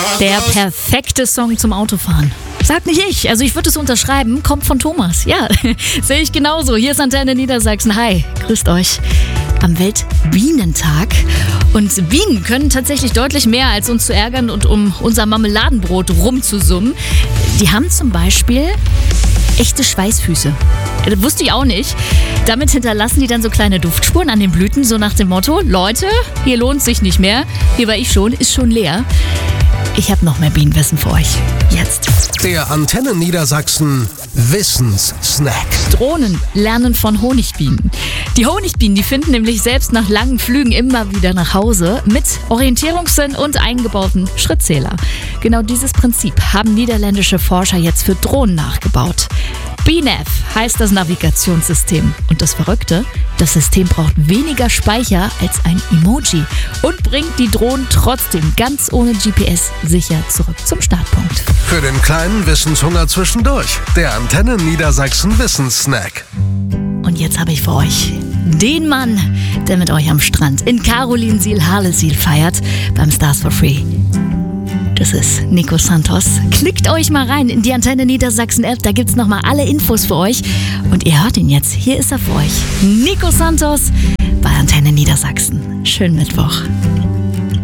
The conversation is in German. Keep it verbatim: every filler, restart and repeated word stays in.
Der perfekte Song zum Autofahren. Sagt nicht ich, also ich würde es unterschreiben, kommt von Thomas. Ja, sehe ich genauso. Hier ist Antenne Niedersachsen. Hi, grüßt euch. Am Weltbienentag. Und Bienen können tatsächlich deutlich mehr, als uns zu ärgern und um unser Marmeladenbrot rumzusummen. Die haben zum Beispiel echte Schweißfüße. Das wusste ich auch nicht. Damit hinterlassen die dann so kleine Duftspuren an den Blüten, so nach dem Motto: Leute, hier lohnt sich nicht mehr. Hier war ich schon, ist schon leer. Ich habe noch mehr Bienenwissen für euch. Jetzt. Der Antenne Niedersachsen Wissenssnack. Drohnen lernen von Honigbienen. Die Honigbienen, die finden nämlich selbst nach langen Flügen immer wieder nach Hause mit Orientierungssinn und eingebauten Schrittzähler. Genau dieses Prinzip haben niederländische Forscher jetzt für Drohnen nachgebaut. B N F heißt das Navigationssystem. Und das Verrückte, das System braucht weniger Speicher als ein Emoji und bringt die Drohnen trotzdem ganz ohne G P S sicher zurück zum Startpunkt. Für den kleinen Wissenshunger zwischendurch. Der Antenne Niedersachsen Wissenssnack. Und jetzt habe ich für euch den Mann, der mit euch am Strand in Carolinsiel-Harlesiel feiert beim Stars for Free. Das ist Nico Santos. Klickt euch mal rein in die Antenne Niedersachsen App, da gibt's nochmal alle Infos für euch. Und ihr hört ihn jetzt. Hier ist er für euch. Nico Santos bei Antenne Niedersachsen. Schönen Mittwoch.